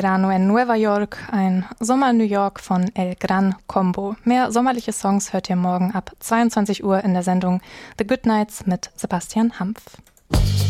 Verano en Nueva York, ein Sommer in New York von El Gran Combo. Mehr sommerliche Songs hört ihr morgen ab 22 Uhr in der Sendung The Good Nights mit Sebastian Hampf.